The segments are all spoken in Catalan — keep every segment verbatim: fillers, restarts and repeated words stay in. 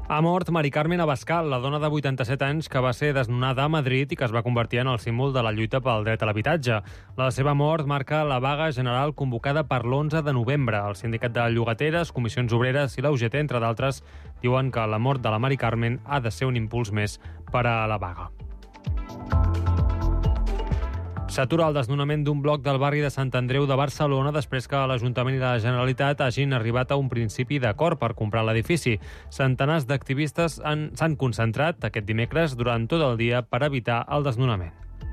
Ha mort Mari Carmen Abascal, la dona de vuitanta-set anys que va ser desnonada a Madrid i que es va convertir en el símbol de la lluita pel dret a l'habitatge. La seva mort marca la vaga general convocada per l'onze de novembre. El sindicat de llogateres, comissions obreres i la U G T, entre d'altres, diuen que la mort de la Mari Carmen ha de ser un impuls més per a la vaga. S'atura el desnonament d'un bloc del barri de Sant Andreu de Barcelona després que l'Ajuntament i la Generalitat hagin arribat a un principi d'acord per comprar l'edifici. Centenars d'activistes s'han concentrat aquest dimecres durant tot el dia per evitar el desnonament.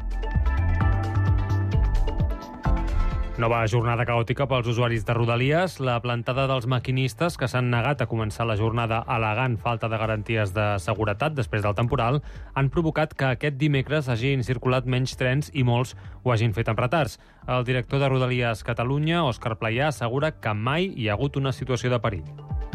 Nova jornada caòtica pels usuaris de Rodalies. La plantada dels maquinistes que s'han negat a començar la jornada al·legant falta de garanties de seguretat després del temporal han provocat que aquest dimecres hagin circulat menys trens i molts ho hagin fet amb retards. El director de Rodalies Catalunya, Òscar Playà, assegura que mai hi ha hagut una situació de perill.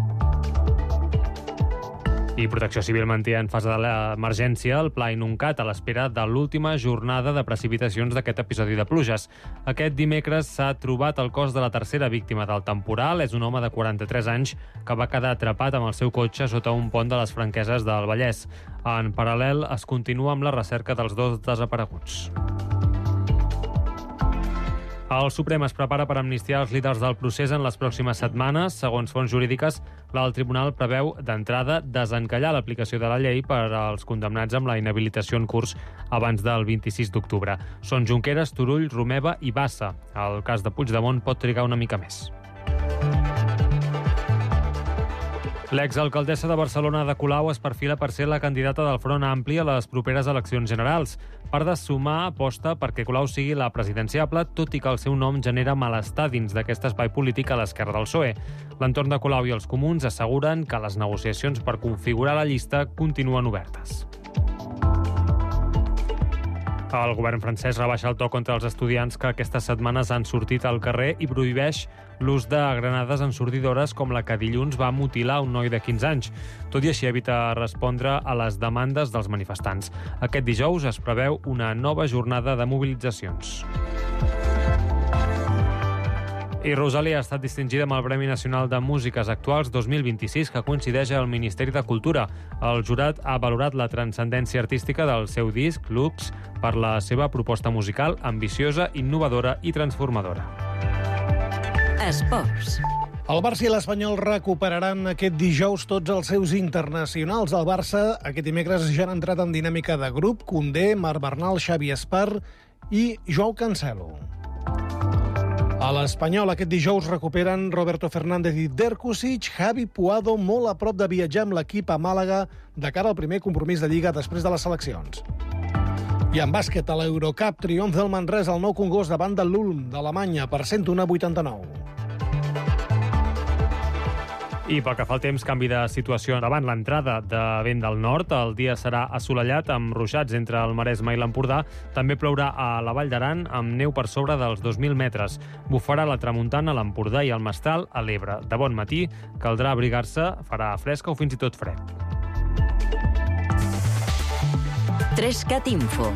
I Protecció Civil manté en fase d'emergència el pla Inuncat a l'espera de l'última jornada de precipitacions d'aquest episodi de pluges. Aquest dimecres s'ha trobat el cos de la tercera víctima del temporal. És un home de quaranta-tres anys que va quedar atrapat amb el seu cotxe sota un pont de les Franqueses del Vallès. En paral·lel, es continua amb la recerca dels dos desapareguts. El Suprem es prepara per amnistiar els líders del procés en les pròximes setmanes. Segons fonts jurídiques, el tribunal preveu d'entrada desencallar l'aplicació de la llei per als condemnats amb la inhabilitació en curs abans del vint-i-sis d'octubre. Són Junqueras, Turull, Romeva i Bassa. El cas de Puigdemont pot trigar una mica més. L'exalcaldessa de Barcelona, Ada Colau, es perfila per ser la candidata del Front Ampli a les properes eleccions generals. Per de sumar, aposta perquè Colau sigui la presidenciable, tot i que el seu nom genera malestar dins d'aquest espai polític a l'esquerra del P S O E. L'entorn de Colau i els comuns asseguren que les negociacions per configurar la llista continuen obertes. El govern francès rebaixa el to contra els estudiants que aquestes setmanes han sortit al carrer i prohibeix l'ús de granades ensordidores com la que dilluns va mutilar un noi de quinze anys. Tot i així evita respondre a les demandes dels manifestants. Aquest dijous es preveu una nova jornada de mobilitzacions. I Rosalía ha estat distingida amb el Premi Nacional de Músiques Actuals dos mil vint-i-sis, que coincideix al Ministeri de Cultura. El jurat ha valorat la transcendència artística del seu disc, Lux, per la seva proposta musical ambiciosa, innovadora i transformadora. Esports. El Barça i l'Espanyol recuperaran aquest dijous tots els seus internacionals. El Barça aquest dimecres ja han entrat en dinàmica de grup. Koundé, Marc Bernal, Xavi Espar i Joao Cancelo. A l'Espanyol aquest dijous recuperen Roberto Fernández i Derkusic, Javi Puado molt a prop de viatjar amb l'equip a Màlaga de cara al primer compromís de Lliga després de les seleccions. I en bàsquet, a l'Eurocup, triomf del Manresa al Nou Congost davant de l'Ulm d'Alemanya per cent un a vuitanta-nou. I pel que fa al temps, canvi de situació davant l'entrada de vent del nord. El dia serà assolellat amb ruixats entre el Maresme i l'Empordà. També plourà a la Vall d'Aran amb neu per sobre dels dos mil metres. Bufarà la tramuntana a l'Empordà i el Mestral a l'Ebre. De bon matí caldrà abrigar-se, farà fresca o fins i tot fred. Trescat Info.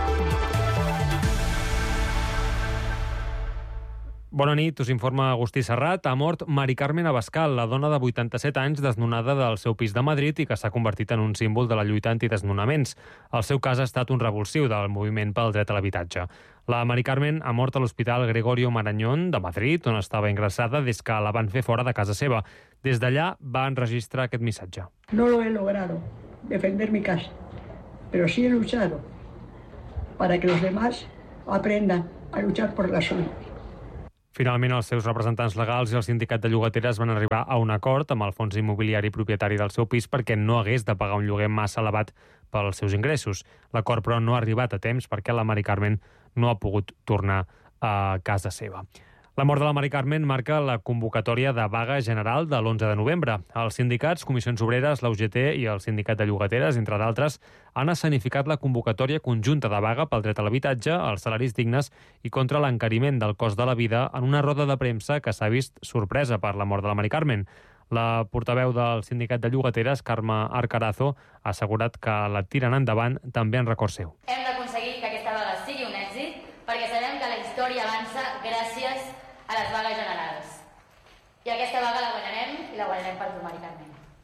Bona nit, us informa Agustí Serrat. Ha mort Mari Carmen Abascal, la dona de vuitanta-set anys desnonada del seu pis de Madrid i que s'ha convertit en un símbol de la lluita antidesnonaments. El seu cas ha estat un revulsiu del moviment pel dret a l'habitatge. La Mari Carmen ha mort a l'Hospital Gregorio Marañón de Madrid, on estava ingressada des que la van fer fora de casa seva. Des d'allà va enregistrar aquest missatge. No lo he logrado defender mi casa, pero sí he luchado para que los demás aprendan a luchar por la suya. Finalment, els seus representants legals i el sindicat de llogateres van arribar a un acord amb el fons immobiliari propietari del seu pis perquè no hagués de pagar un lloguer massa elevat pels seus ingressos. L'acord, però, no ha arribat a temps perquè la Mari Carmen no ha pogut tornar a casa seva. La mort de la Mari Carmen marca la convocatòria de vaga general de l'onze de novembre. Els sindicats, comissions obreres, la U G T i el sindicat de llogateres, entre d'altres, han escenificat la convocatòria conjunta de vaga pel dret a l'habitatge, els salaris dignes i contra l'encariment del cost de la vida en una roda de premsa que s'ha vist sorpresa per la mort de la Mari Carmen. La portaveu del sindicat de llogateres, Carme Arcarazo, ha assegurat que la tiren endavant també en record seu. Hem d'aconseguir que aquesta vaga sigui un èxit perquè sabem que la història avança gràcies a les vagues generals. I aquesta vaga la guanyarem i la guanyarem per tu, Mari Carmen.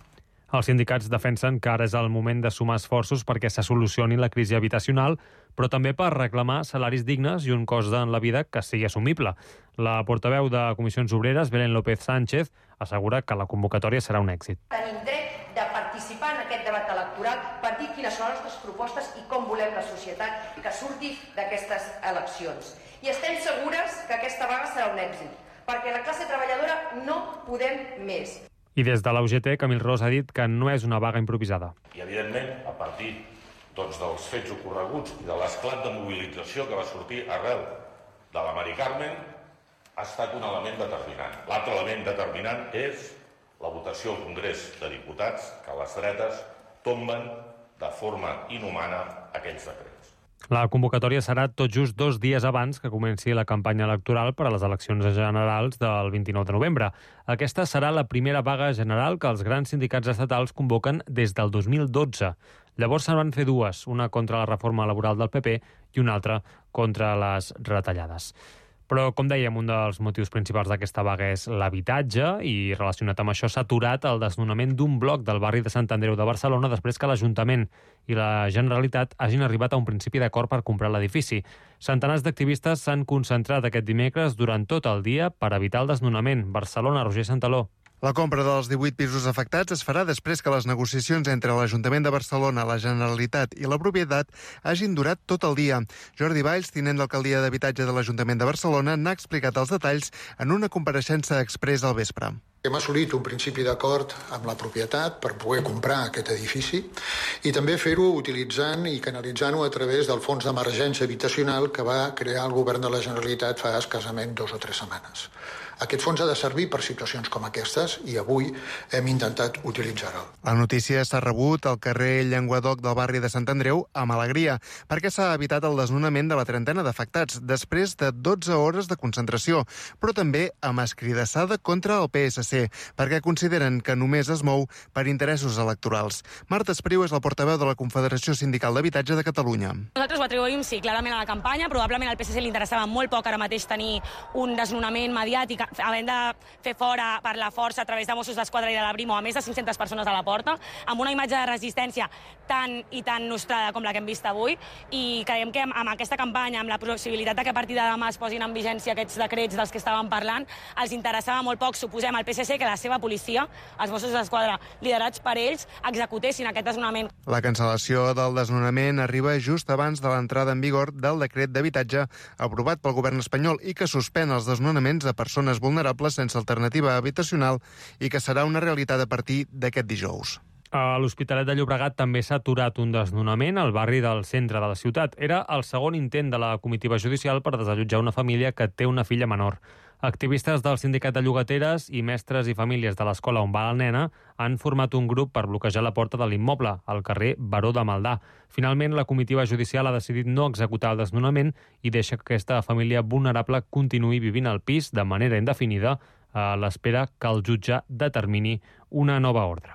Els sindicats defensen que ara és el moment de sumar esforços perquè se solucioni la crisi habitacional, però també per reclamar salaris dignes i un cost en la vida que sigui assumible. La portaveu de Comissions Obreres, Belén López Sánchez, assegura que la convocatòria serà un èxit. Tenim dret de participar en aquest debat electoral per dir quines són les nostres propostes i com volem la societat que surti d'aquestes eleccions. I estem segures que aquesta vaga serà un èxit, perquè la classe treballadora no podem més. I des de la U G T, Camil Ros ha dit que no és una vaga improvisada. I, evidentment, a partir doncs, dels fets ocorreguts i de l'esclat de mobilització que va sortir arrel de la Mari Carmen, ha estat un element determinant. L'altre element determinant és la votació al Congrés de Diputats, que les dretes tomben de forma inhumana aquells decrets. La convocatòria serà tot just dos dies abans que comenci la campanya electoral per a les eleccions generals del vint-i-nou de novembre. Aquesta serà la primera vaga general que els grans sindicats estatals convoquen des del dos mil dotze. Llavors se'n van fer dues, una contra la reforma laboral del P P i una altra contra les retallades. Però, com dèiem, un dels motius principals d'aquesta vaga és l'habitatge i, relacionat amb això, s'ha aturat el desnonament d'un bloc del barri de Sant Andreu de Barcelona després que l'Ajuntament i la Generalitat hagin arribat a un principi d'acord per comprar l'edifici. Centenars d'activistes s'han concentrat aquest dimecres durant tot el dia per evitar el desnonament. Barcelona, Roger Santaló. La compra dels divuit pisos afectats es farà després que les negociacions entre l'Ajuntament de Barcelona, la Generalitat i la propietat hagin durat tot el dia. Jordi Valls, tinent d'alcaldia d'habitatge de l'Ajuntament de Barcelona, n'ha explicat els detalls en una compareixença exprés al vespre. Hem assolit un principi d'acord amb la propietat per poder comprar aquest edifici i també fer-ho utilitzant i canalitzant-ho a través del Fons d'Emergència Habitacional que va crear el Govern de la Generalitat fa escassament dos o tres setmanes. Aquest fons ha de servir per situacions com aquestes i avui hem intentat utilitzar-lo. La notícia s'ha rebut al carrer Llenguadoc del barri de Sant Andreu amb alegria, perquè s'ha evitat el desnonament de la trentena d'afectats després de dotze hores de concentració, però també amb escridassada contra el P S C, perquè consideren que només es mou per interessos electorals. Marta Espriu és la portaveu de la Confederació Sindical d'Habitatge de Catalunya. Nosaltres ho atribuïm, sí, clarament a la campanya. Probablement al P S C li interessava molt poc ara mateix tenir un desnonament mediàtic, havent de fer fora per la força a través de Mossos d'Esquadra i de la Brimo a més de cinc-centes persones a la porta, amb una imatge de resistència tan i tan nostrada com la que hem vist avui, i creiem que amb aquesta campanya, amb la possibilitat que a partir de demà es posin en vigència aquests decrets dels que estàvem parlant, els interessava molt poc, suposem, al P S C que la seva policia, els Mossos d'Esquadra, liderats per ells, executessin aquest desnonament. La cancel·lació del desnonament arriba just abans de l'entrada en vigor del decret d'habitatge aprovat pel govern espanyol i que suspèn els desnonaments a persones vulnerables sense alternativa habitacional i que serà una realitat a partir d'aquest dijous. A l'Hospitalet de Llobregat també s'ha aturat un desnonament al barri del centre de la ciutat. Era el segon intent de la comitiva judicial per desallotjar una família que té una filla menor. Activistes del sindicat de llogateres i mestres i famílies de l'escola on va la nena han format un grup per bloquejar la porta de l'immoble, al carrer Baró de Maldà. Finalment, la comitiva judicial ha decidit no executar el desnonament i deixa que aquesta família vulnerable continuï vivint al pis de manera indefinida a l'espera que el jutge determini una nova ordre.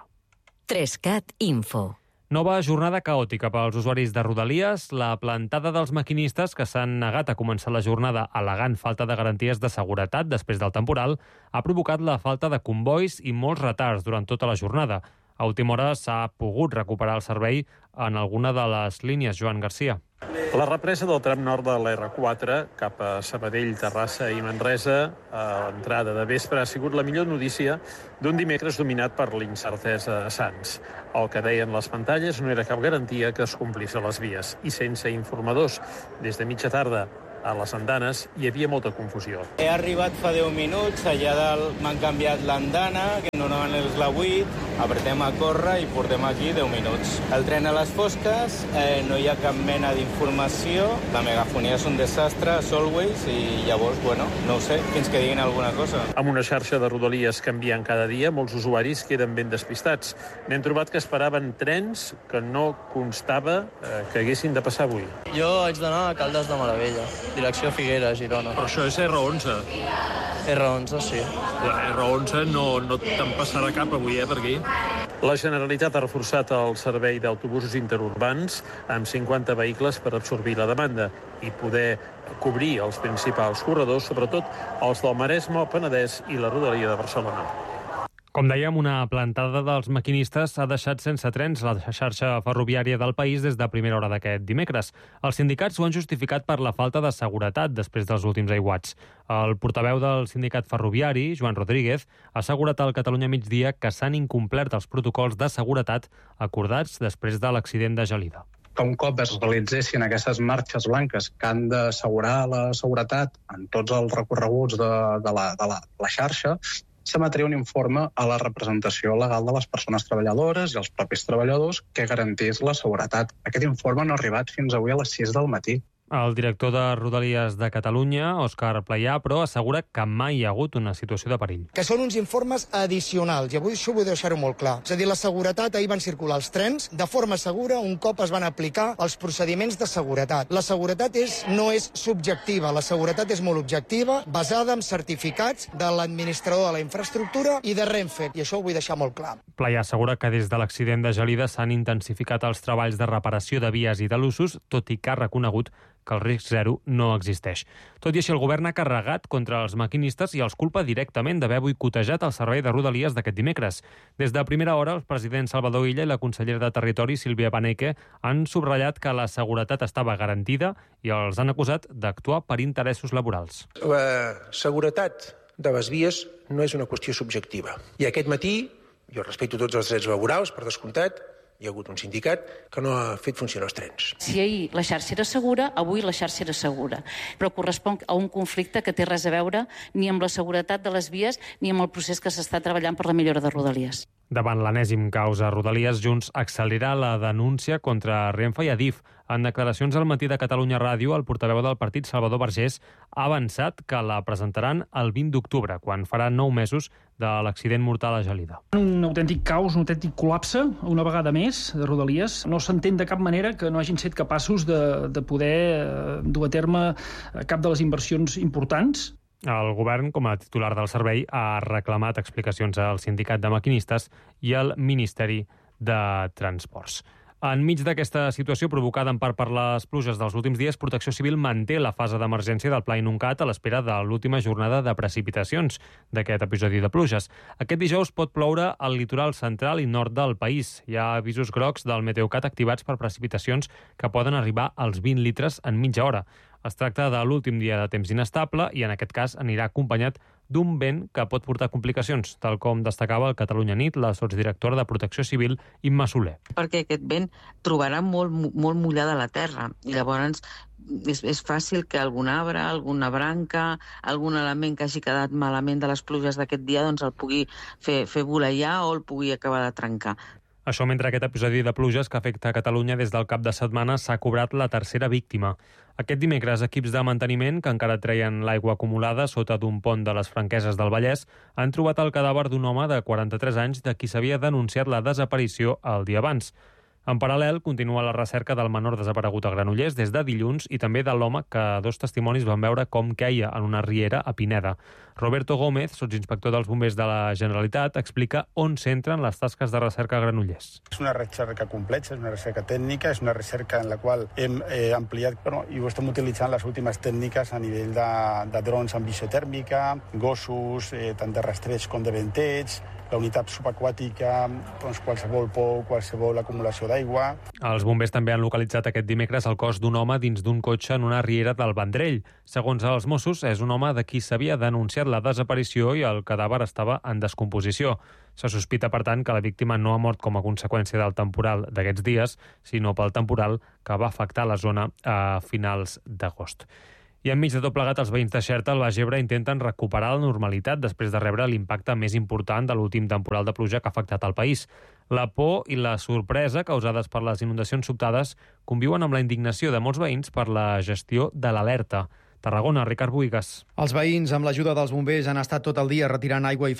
Trescat Info. Nova jornada caòtica pels usuaris de Rodalies. La plantada dels maquinistes que s'han negat a començar la jornada al·legant falta de garanties de seguretat després del temporal ha provocat la falta de convois i molts retards durant tota la jornada. A última hora s'ha pogut recuperar el servei en alguna de les línies. Joan Garcia. La represa del tram nord de l'R quatre cap a Sabadell, Terrassa i Manresa a l'entrada de vespre ha sigut la millor notícia d'un dimecres dominat per l'incertesa a Sants. El que deien les pantalles no era cap garantia que es complís a les vies i sense informadors des de mitja tarda a les andanes hi havia molta confusió. He arribat fa deu minuts, allà dalt m'han canviat l'andana, que normalment és la vuit, apretem a córrer i portem aquí deu minuts. El tren a les fosques, eh, no hi ha cap mena d'informació, la megafonia és un desastre, Solways, i llavors, bueno, no ho sé, fins que diguin alguna cosa. Amb una xarxa de rodalies canviant cada dia, molts usuaris queden ben despistats. N'hem trobat que esperaven trens que no constava eh, que haguessin de passar avui. Jo haig d'anar a Caldes de Maravella, direcció Figueres, Girona. Però això és R onze. R onze, sí. La R onze no, no te'n passarà cap avui, eh, per aquí. La Generalitat ha reforçat el servei d'autobusos interurbans amb cinquanta vehicles per absorbir la demanda i poder cobrir els principals corredors, sobretot els del Maresme, el Penedès i la Rodalia de Barcelona. Com dèiem, una plantada dels maquinistes ha deixat sense trens la xarxa ferroviària del país des de primera hora d'aquest dimecres. Els sindicats ho han justificat per la falta de seguretat després dels últims aiguats. El portaveu del sindicat ferroviari, Joan Rodríguez, ha assegurat al Catalunya Migdia que s'han incomplert els protocols de seguretat acordats després de l'accident de Gelida. Que un cop es realitzessin aquestes marxes blanques que han d'assegurar la seguretat en tots els recorreguts de, de, la, de la, la xarxa, s'emetria un informe a la representació legal de les persones treballadores i els propis treballadors que garantís la seguretat. Aquest informe no ha arribat fins avui a les sis del matí. El director de Rodalies de Catalunya, Òscar Playà, però assegura que mai hi ha hagut una situació de perill. Que són uns informes addicionals, i avui això vull deixar-ho molt clar. És a dir, la seguretat, ahir van circular els trens de forma segura un cop es van aplicar els procediments de seguretat. La seguretat és, no és subjectiva, la seguretat és molt objectiva, basada en certificats de l'administrador de la infraestructura i de Renfe, i això ho vull deixar molt clar. Playà assegura que des de l'accident de Gelida s'han intensificat els treballs de reparació de vies i de l'usos, tot i que ha reconegut que el risc zero no existeix. Tot i així, el govern ha carregat contra els maquinistes i els culpa directament d'haver boicotejat el servei de Rodalies d'aquest dimecres. Des de primera hora, el president Salvador Illa i la consellera de Territori, Sílvia Paneque, han subratllat que la seguretat estava garantida i els han acusat d'actuar per interessos laborals. La seguretat de les vies no és una qüestió subjectiva. I aquest matí, jo respecto tots els drets laborals, per descomptat, hi ha hagut un sindicat que no ha fet funcionar els trens. Si ahir la xarxa era segura, avui la xarxa era segura, però correspon a un conflicte que té res a veure ni amb la seguretat de les vies ni amb el procés que s'està treballant per la millora de Rodalies. Davant l'enèsim causa Rodalies, Junts accelera la denúncia contra Renfe i Adif. En declaracions al matí de Catalunya Ràdio, el portaveu del partit, Salvador Vergés, ha avançat que la presentaran el vint d'octubre, quan farà nou mesos de l'accident mortal a Gelida. Un autèntic caos, un autèntic col·lapse, una vegada més, de Rodalies. No s'entén de cap manera que no hagin estat capaços de, de poder eh, dur a terme cap de les inversions importants. El govern, com a titular del servei, ha reclamat explicacions al sindicat de maquinistes i al Ministeri de Transports. Enmig d'aquesta situació provocada en part per les pluges dels últims dies, Protecció Civil manté la fase d'emergència del Pla Inuncat a l'espera de l'última jornada de precipitacions d'aquest episodi de pluges. Aquest dijous pot ploure al litoral central i nord del país. Hi ha avisos grocs del Meteocat activats per precipitacions que poden arribar als vint litres en mitja hora. Es tracta de l'últim dia de temps inestable i, en aquest cas, anirà acompanyat d'un vent que pot portar complicacions, tal com destacava el Catalunya Nit la sotsdirectora de Protecció Civil, Imma Soler. Perquè aquest vent trobarà molt, molt mullada la terra i llavors és, és fàcil que algun arbre, alguna branca, algun element que hagi quedat malament de les pluges d'aquest dia doncs el pugui fer, fer voleiar o el pugui acabar de trencar. Això mentre aquest episodi de pluges que afecta a Catalunya des del cap de setmana s'ha cobrat la tercera víctima. Aquest dimecres, equips de manteniment que encara treien l'aigua acumulada sota d'un pont de les Franqueses del Vallès han trobat el cadàver d'un home de quaranta-tres anys de qui s'havia denunciat la desaparició el dia abans. En paral·lel, continua la recerca del menor desaparegut a Granollers des de dilluns i també de l'home que dos testimonis van veure com queia en una riera a Pineda. Roberto Gómez, sotsinspector dels bombers de la Generalitat, explica on centren les tasques de recerca a Granollers. És una recerca complexa, és una recerca tècnica, és una recerca en la qual hem eh, ampliat bueno, i ho estem utilitzant les últimes tècniques a nivell de, de drons amb visió tèrmica, gossos, eh, tant de rastreig com de venteig, la unitat subaquàtica, doncs qualsevol pou, qualsevol acumulació d'aigua. Els bombers també han localitzat aquest dimecres el cos d'un home dins d'un cotxe en una riera del Vendrell. Segons els Mossos, és un home de qui s'havia denunciat la desaparició i el cadàver estava en descomposició. Se sospita, per tant, que la víctima no ha mort com a conseqüència del temporal d'aquests dies, sinó pel temporal que va afectar la zona a finals d'agost. I enmig de tot plegat, els veïns de Xerta al Baix Ebre intenten recuperar la normalitat després de rebre l'impacte més important de l'últim temporal de pluja que ha afectat el país. La por i la sorpresa causades per les inundacions sobtades conviuen amb la indignació de molts veïns per la gestió de l'alerta. Tarragona, Ricard Buigas. Els veïns, amb l'ajuda dels bombers, han estat tot el dia retirant aigua i